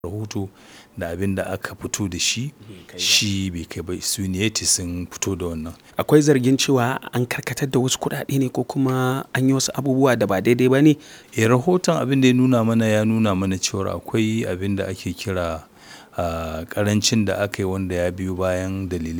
rahoto da abin da aka fito da shi, shi bai kai ba. Su ne sun fito da wannan. Akwai zargin cewa an karkatar da wasu kuɗaɗe ne ko kuma an yi wasu abubuwa da ba daidai ba ne? Rahoton abin da ya nuna mana cewar akwai abin da ake kira ƙarancin da aka yi wanda ya biyo bayan dalilai